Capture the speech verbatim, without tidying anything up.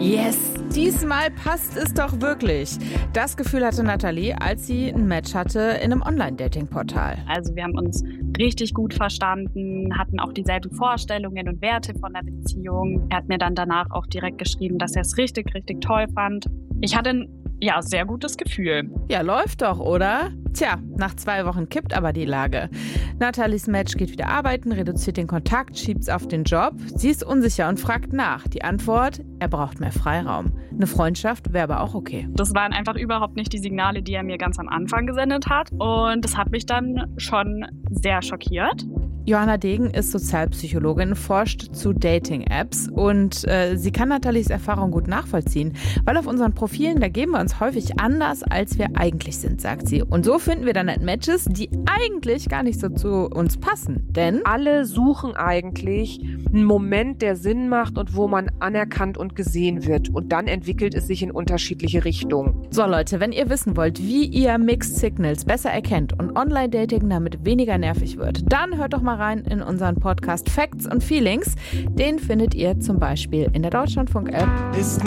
Yes, diesmal passt es doch wirklich. Das Gefühl hatte Nathalie, als sie ein Match hatte in einem Online-Dating-Portal. Also wir haben uns richtig gut verstanden, hatten auch dieselben Vorstellungen und Werte von der Beziehung. Er hat mir dann danach auch direkt geschrieben, dass er es richtig, richtig toll fand. Ich hatte ein ja, sehr gutes Gefühl. Ja, läuft doch, oder? Tja, nach zwei Wochen kippt aber die Lage. Nathalies Match geht wieder arbeiten, reduziert den Kontakt, schiebt's auf den Job. Sie ist unsicher und fragt nach. Die Antwort, er braucht mehr Freiraum. Eine Freundschaft wäre aber auch okay. Das waren einfach überhaupt nicht die Signale, die er mir ganz am Anfang gesendet hat. Und das hat mich dann schon sehr schockiert. Johanna Degen ist Sozialpsychologin, forscht zu Dating-Apps und äh, sie kann Nathalies Erfahrung gut nachvollziehen, weil auf unseren Profilen, da geben wir uns häufig anders, als wir eigentlich sind, sagt sie. Und so finden wir dann Matches, die eigentlich gar nicht so zu uns passen, denn alle suchen eigentlich einen Moment, der Sinn macht und wo man anerkannt und gesehen wird. Und dann entwickelt es sich in unterschiedliche Richtungen. So Leute, wenn ihr wissen wollt, wie ihr Mixed Signals besser erkennt und Online-Dating damit weniger nervig wird, dann hört doch mal rein in unseren Podcast Facts und Feelings. Den findet ihr zum Beispiel in der Deutschlandfunk-App. Ist